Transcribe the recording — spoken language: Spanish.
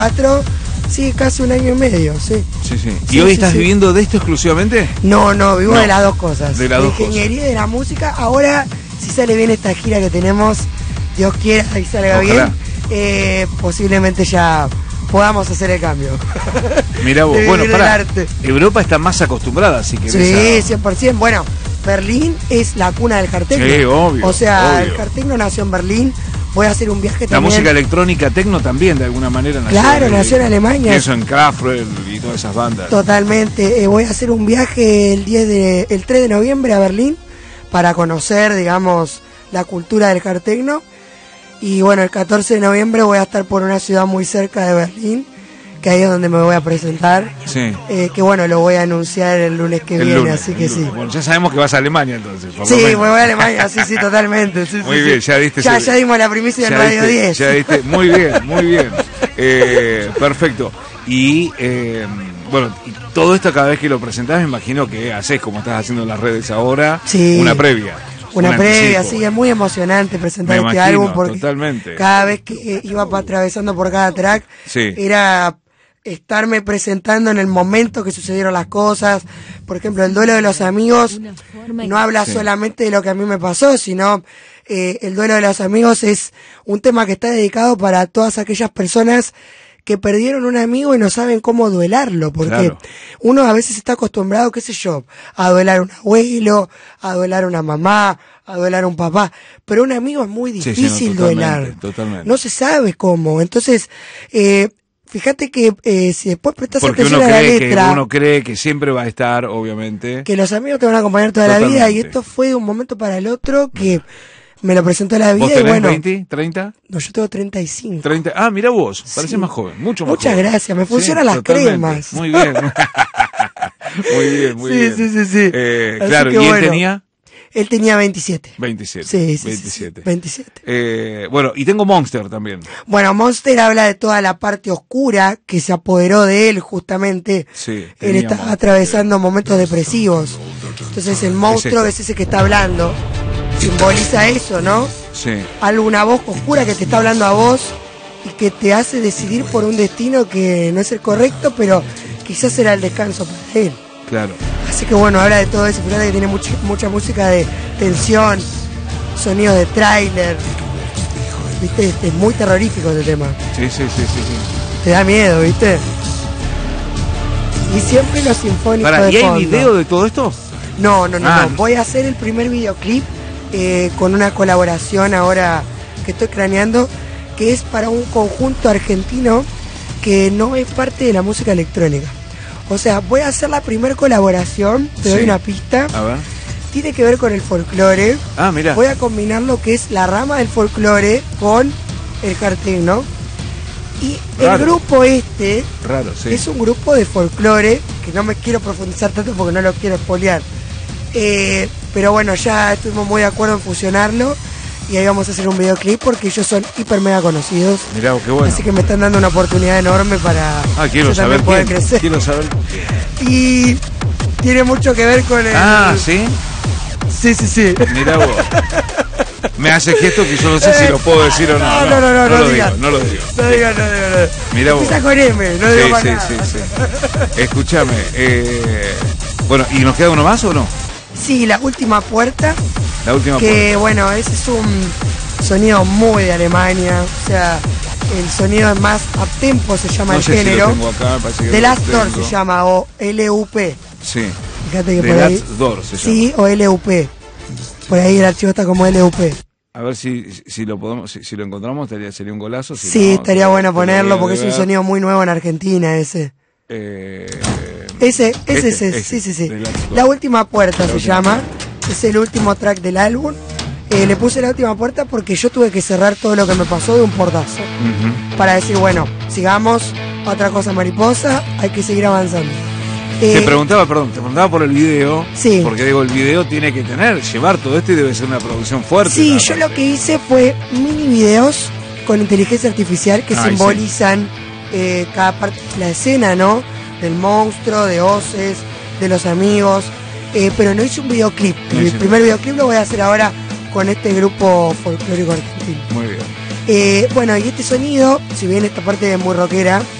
2004, sí, casi un año y medio, sí. Sí, sí. ¿Y Sí, hoy sí, estás sí. viviendo de esto exclusivamente? No, vivo No, de las dos cosas. de las dos ingeniería y de la música. Ahora, si sale bien esta gira que tenemos, Dios quiera y salga Ojalá. bien, posiblemente ya podamos hacer el cambio. Mirá vos, De bueno, vivir del pará, arte. Europa está más acostumbrada, así que Sí, 100%. Bueno, Berlín es la cuna del hardtechno. Sí, obvio, O sea, obvio. el hardtechno nació en Berlín. Voy a hacer un viaje la también. música electrónica tecno también de alguna manera nació. Claro, nació en Alemania. Pienso en Kraftwerk y todas esas bandas. Totalmente. Voy a hacer un viaje el 3 de noviembre a Berlín para conocer, digamos, la cultura del hardtechno. Y bueno, el 14 de noviembre voy a estar por una ciudad muy cerca de Berlín, que ahí es donde me voy a presentar. Sí. Que bueno, lo voy a anunciar el lunes que viene, así que sí. Bueno, ya sabemos que vas a Alemania entonces. Por Sí, lo me menos. voy a Alemania, sí, totalmente. Sí, Muy sí, bien, sí. ya diste. Ya dimos la primicia en ya Radio diste, 10. Ya diste, muy bien, muy bien. Perfecto. Y bueno, y todo esto cada vez que lo presentás, me imagino que haces como estás haciendo en las redes ahora, Sí. una previa. Una un previa, anticipo. sí, es muy emocionante presentar Me este imagino, álbum porque totalmente. cada vez que iba atravesando por cada track Sí. era estarme presentando en el momento que sucedieron las cosas. Por ejemplo, el duelo de los amigos no habla Sí. solamente de lo que a mí me pasó, sino el duelo de los amigos es un tema que está dedicado para todas aquellas personas que perdieron un amigo y no saben cómo duelarlo, porque Claro. uno a veces está acostumbrado, qué sé yo, a duelar a un abuelo, a duelar a una mamá, a duelar a un papá, pero un amigo es muy Sí, sí, difícil no, totalmente, duelar. totalmente. No se sabe cómo. Entonces, fíjate que si después prestas Porque atención a la letra, uno cree que siempre va a estar, obviamente. que los amigos te van a acompañar toda la vida, Totalmente. y esto fue de un momento para el otro que me lo presentó la ¿Vos vida y tenés bueno. 20, 30? No, yo tengo 35. 30. Ah, mira vos, pareces Sí. más joven, mucho más Muchas joven. gracias, me funcionan las totalmente. cremas. Muy bien. Muy bien, muy Sí, bien. sí. Así Claro, que y él bueno. tenía Él tenía 27. 27. Sí, 27. 27. Bueno, y tengo Monster también. Bueno, Monster habla de toda la parte oscura que se apoderó de él justamente. Sí, Él tenía está Monster. atravesando momentos depresivos. Entonces el monstruo Es es ese que está hablando. Simboliza eso, ¿no? Sí, Una voz oscura que te está hablando a vos y que te hace decidir por un destino que no es el correcto, pero quizás será el descanso para él. claro. Así que bueno, habla de todo eso. Fíjate que tiene mucha música de tensión, sonidos de tráiler. ¿Viste? Es muy terrorífico este tema. Sí. Te da miedo, ¿viste? Y siempre los sinfónicos Para, de ¿y hay fondo. video de todo esto? No. Ah, no. Voy a hacer el primer videoclip con una colaboración ahora que estoy craneando, que es para un conjunto argentino que no es parte de la música electrónica. O sea, voy a hacer la primer colaboración, te doy Sí. una pista, A ver. tiene que ver con el folclore. Ah, mira. Voy a combinar lo que es la rama del folclore con el hardtechno. Y Raro. el grupo Raro, sí. es un grupo de folclore, que no me quiero profundizar tanto porque no lo quiero spoilear. Pero bueno, ya estuvimos muy de acuerdo en fusionarlo y ahí vamos a hacer un videoclip porque ellos son hiper mega conocidos. Mirá, qué bueno. Así que me están dando una oportunidad enorme para Quiero yo saber también poder quién. crecer. Quiero saber. Y tiene mucho que ver con el... ¿Sí? Sí. Mirá vos. Me hace gesto que yo no sé si lo puedo decir o no. No lo digas. digo, no lo digo. No digas. Mirá vos. Empieza con M, no digo más nada. Sí. Escúchame. Bueno, ¿y nos queda uno más o no? Sí, La Última Puerta, La última que bueno, ese es un sonido muy de Alemania, o sea, el sonido es más uptempo, se llama No el sé si lo género. tengo acá, me parece que The lo Last Door tengo. se llama, o LUP. Sí. Fíjate que The por ahí. Last Door se llama. Sí, o LUP. Por ahí el archivo está como LUP. A ver si lo podemos, si lo encontramos, sería un golazo. Si Sí, no, estaría bueno te lo voy ponerlo a porque es un deber. sonido muy nuevo en Argentina ese. Ese, sí. The Last Door. La Última Puerta La se Última llama, es el último track del álbum. Le puse La Última Puerta porque yo tuve que cerrar todo lo que me pasó de un portazo. Ujú. Para decir, bueno, sigamos, otra cosa mariposa, hay que seguir avanzando. Te preguntaba por el video. Sí. Porque digo, el video tiene que llevar todo esto y debe ser una producción fuerte. Sí, ¿no? yo lo que hice fue mini videos con inteligencia artificial que Ay, simbolizan cada parte de la escena, ¿no? Del monstruo, de Oces, de los amigos. Pero no hice un videoclip. No El hice. primer videoclip lo voy a hacer ahora con este grupo folclórico argentino. Muy bien. Bueno, y este sonido, si bien esta parte es muy rockera,